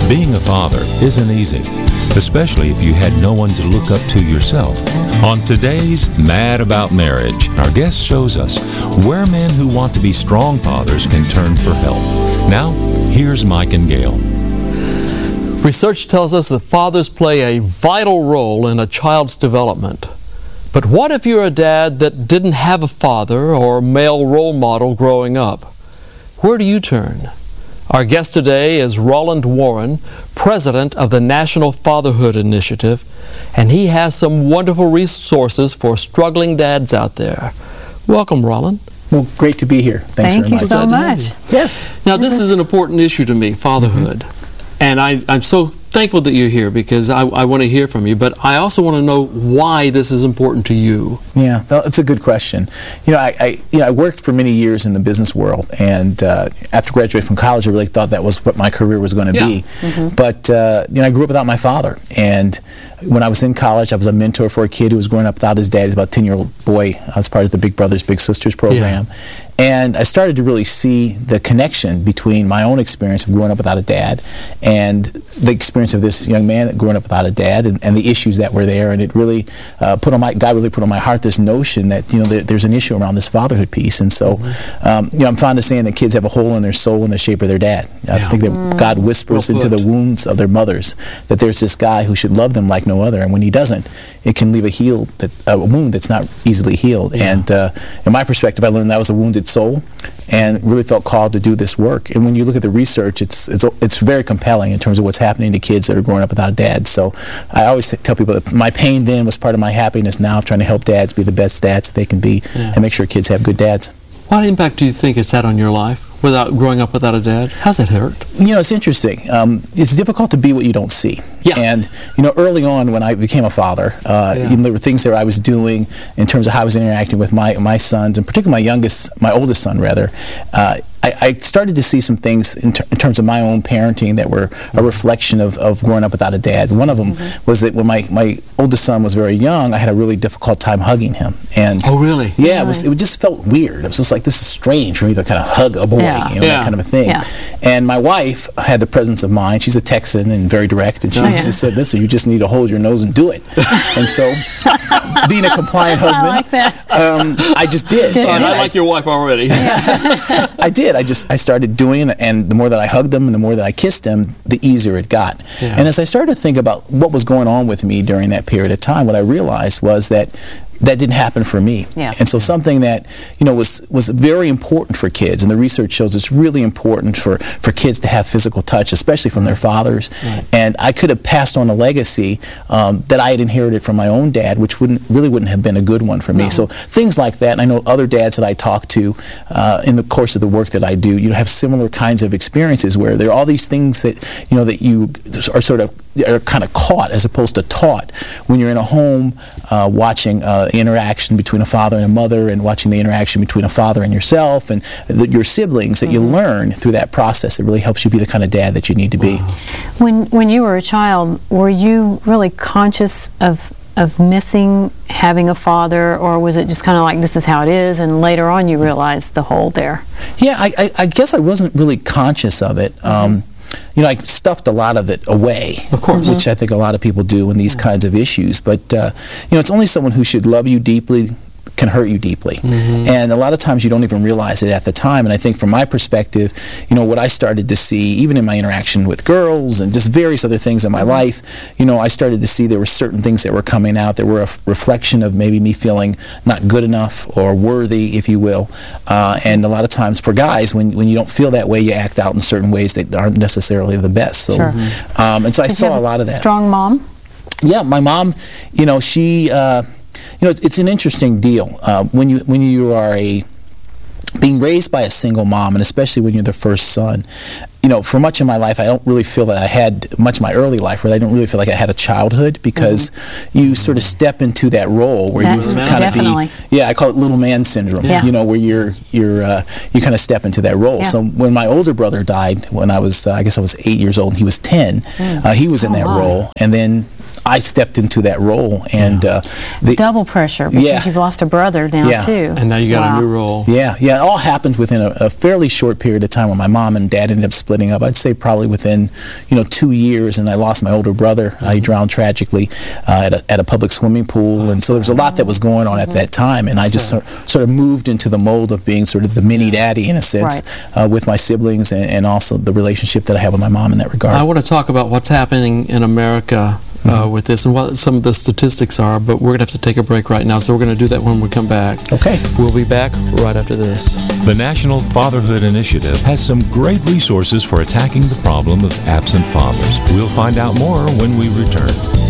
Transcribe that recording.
Being a father isn't easy, especially if you had no one to look up to yourself. On today's Mad About Marriage, our guest shows us where men who want to be strong fathers can turn for help. Now, here's Mike and Gail. Research tells us that fathers play a vital role in a child's development. But what if you're a dad that didn't have a father or male role model growing up? Where do you turn? Our guest today is Roland Warren, president of the National Fatherhood Initiative, and he has some wonderful resources for struggling dads out there. Welcome, Roland. Well, great to be here. Thanks very much. Thank you so much. Yes. Now, this is an important issue to me, fatherhood. And I'm so thankful that you're here because I want to hear from you, but I also want to know why this is important to you. Yeah, that's a good question. I worked for many years in the business world, and after graduating from college, I really thought that was what my career was going to be. But I grew up without my father, and when I was in college, I was a mentor for a kid who was growing up without his dad. He was about a 10-year-old boy. I was part of the Big Brothers Big Sisters program. Yeah. And I started to really see the connection between my own experience of growing up without a dad and the experience of this young man growing up without a dad, and the issues that were there. And it really God really put on my heart this notion that there's an issue around this fatherhood piece. And so I'm fond of saying that kids have a hole in their soul in the shape of their dad. I think that God whispers into the wounds of their mothers that there's this guy who should love them like no other, and when he doesn't, it can leave a wound that's not easily healed. Yeah. And in my perspective, I learned that was a wounded soul, and really felt called to do this work. And when you look at the research, it's very compelling in terms of what's happening to kids that are growing up without dads. So I always tell people that my pain then was part of my happiness now of trying to help dads be the best dads that they can be, and make sure kids have good dads. What impact do you think it's had on your life growing up without a dad? How's it hurt? It's interesting. It's difficult to be what you don't see. Yeah. And early on when I became a father, there were things that I was doing in terms of how I was interacting with my sons, and particularly my oldest son rather. I started to see some things in terms of my own parenting that were a reflection of growing up without a dad. One of them was that when my oldest son was very young, I had a really difficult time hugging him. And oh, really? Yeah, it just felt weird. It was just like, this is strange for me to kind of hug a boy, that kind of a thing. Yeah. And my wife had the presence of mind. She's a Texan and very direct, and she just said, listen, you just need to hold your nose and do it. And so, being a compliant husband, I just did. And I like your wife already. I did. I started doing it, and the more that I hugged him and the more that I kissed him, the easier it got. Yeah. And as I started to think about what was going on with me during that period of time, what I realized was that didn't happen for me. Yeah. And so something that was very important for kids, and the research shows it's really important for kids to have physical touch, especially from their fathers. Right. And I could have passed on a legacy that I had inherited from my own dad, which wouldn't have been a good one for me. So things like that, and I know other dads that I talk to in the course of the work that I do, have similar kinds of experiences where there are all these things that that you are kind of caught as opposed to taught when you're in a home watching the interaction between a father and a mother, and watching the interaction between a father and yourself and your siblings, that you learn through that process. It really helps you be the kind of dad that you need to be. When you were a child, were you really conscious of missing having a father, or was it just kind of like, this is how it is, and later on you realized the hole there? Yeah, I guess I wasn't really conscious of it. I stuffed a lot of it away, of course, which I think a lot of people do in these kinds of issues. But it's only someone who should love you deeply can hurt you deeply. And a lot of times you don't even realize it at the time. And I think from my perspective, what I started to see, even in my interaction with girls and just various other things in my life, I started to see there were certain things that were coming out that were a reflection of maybe me feeling not good enough or worthy, if you will. And a lot of times for guys, when you don't feel that way, you act out in certain ways that aren't necessarily the best. So, and so I saw a lot of that. Strong mom? Yeah, my mom, she... it's an interesting deal when you are being raised by a single mom, and especially when you're the first son. For much of my life, I don't really feel that I had much of my early life where I don't really feel like I had a childhood, because you sort of step into that role where you kind of be, I call it little man syndrome, where you kind of step into that role. So when my older brother died, when I was, I guess I was 8 years old, and he was 10, he was in that role, and then I stepped into that role, and double pressure because you've lost a brother now too. And now you got a new role. Yeah, it all happened within a fairly short period of time when my mom and dad ended up splitting up. I'd say probably within 2 years, and I lost my older brother. He drowned tragically at a public swimming pool, and so there was a lot that was going on at that time, and I just sort of moved into the mold of being sort of the mini daddy in a sense with my siblings, and also the relationship that I have with my mom in that regard. I want to talk about what's happening in America with this and what some of the statistics are, but we're going to have to take a break right now, so we're going to do that when we come back. Okay. We'll be back right after this. The National Fatherhood Initiative has some great resources for attacking the problem of absent fathers. We'll find out more when we return.